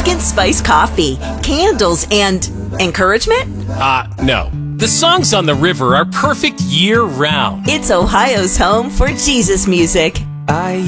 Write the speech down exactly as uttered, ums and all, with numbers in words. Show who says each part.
Speaker 1: pumpkin spice coffee, candles, and encouragement?
Speaker 2: Uh, no. The songs on the river are perfect year-round.
Speaker 1: It's Ohio's home for Jesus music.
Speaker 3: I